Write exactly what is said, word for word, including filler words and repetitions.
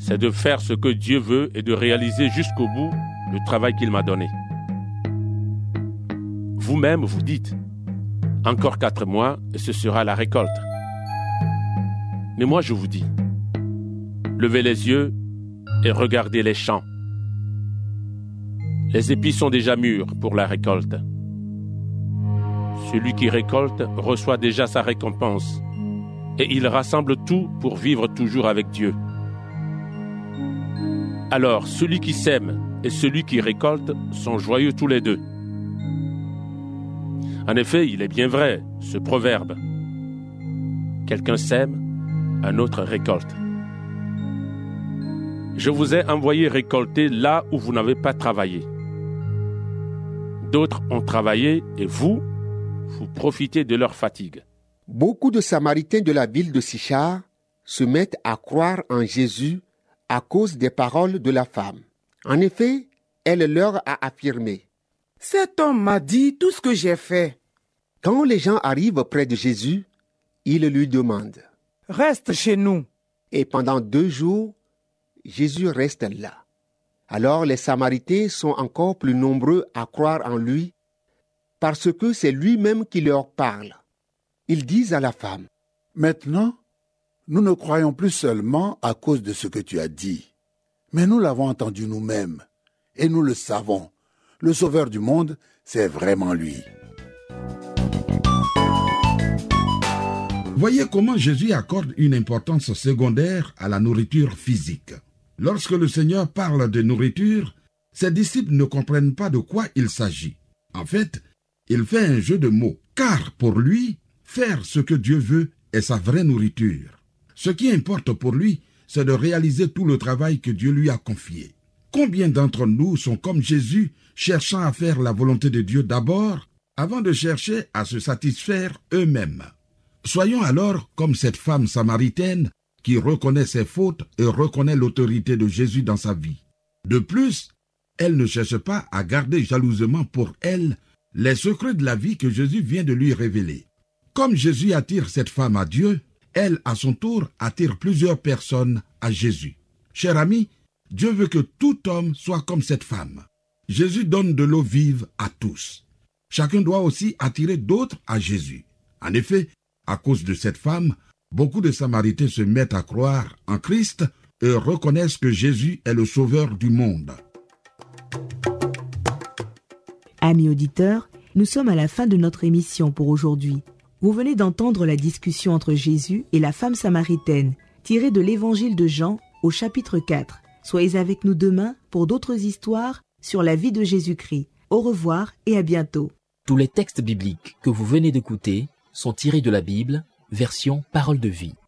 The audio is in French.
c'est de faire ce que Dieu veut et de réaliser jusqu'au bout le travail qu'il m'a donné. Vous-même, vous dites, encore quatre mois et ce sera la récolte. Mais moi, je vous dis, levez les yeux et regardez les champs. Les épis sont déjà mûrs pour la récolte. Celui qui récolte reçoit déjà sa récompense et il rassemble tout pour vivre toujours avec Dieu. Alors, celui qui sème et celui qui récolte sont joyeux tous les deux. En effet, il est bien vrai, ce proverbe. Quelqu'un sème, un autre récolte. Je vous ai envoyé récolter là où vous n'avez pas travaillé. D'autres ont travaillé et vous, vous profitez de leur fatigue. Beaucoup de Samaritains de la ville de Sychar se mettent à croire en Jésus à cause des paroles de la femme. En effet, elle leur a affirmé: « Cet homme m'a dit tout ce que j'ai fait. » Quand les gens arrivent près de Jésus, ils lui demandent: « Reste chez nous. » Et pendant deux jours, Jésus reste là. Alors les Samaritains sont encore plus nombreux à croire en lui parce que c'est lui-même qui leur parle. Ils disent à la femme: « Maintenant, nous ne croyons plus seulement à cause de ce que tu as dit, mais nous l'avons entendu nous-mêmes et nous le savons. Le Sauveur du monde, c'est vraiment lui. » Voyez comment Jésus accorde une importance secondaire à la nourriture physique. Lorsque le Seigneur parle de nourriture, ses disciples ne comprennent pas de quoi il s'agit. En fait, il fait un jeu de mots, car pour lui, faire ce que Dieu veut est sa vraie nourriture. Ce qui importe pour lui, c'est de réaliser tout le travail que Dieu lui a confié. Combien d'entre nous sont comme Jésus, cherchant à faire la volonté de Dieu d'abord, avant de chercher à se satisfaire eux-mêmes? Soyons alors comme cette femme samaritaine qui reconnaît ses fautes et reconnaît l'autorité de Jésus dans sa vie. De plus, elle ne cherche pas à garder jalousement pour elle les secrets de la vie que Jésus vient de lui révéler. Comme Jésus attire cette femme à Dieu, elle, à son tour, attire plusieurs personnes à Jésus. Cher ami, Dieu veut que tout homme soit comme cette femme. Jésus donne de l'eau vive à tous. Chacun doit aussi attirer d'autres à Jésus. En effet, à cause de cette femme, beaucoup de Samaritains se mettent à croire en Christ et reconnaissent que Jésus est le Sauveur du monde. Amis auditeurs, nous sommes à la fin de notre émission pour aujourd'hui. Vous venez d'entendre la discussion entre Jésus et la femme samaritaine, tirée de l'évangile de Jean au chapitre quatre. Soyez avec nous demain pour d'autres histoires sur la vie de Jésus-Christ. Au revoir et à bientôt. Tous les textes bibliques que vous venez d'écouter sont tirés de la Bible, version Parole de vie.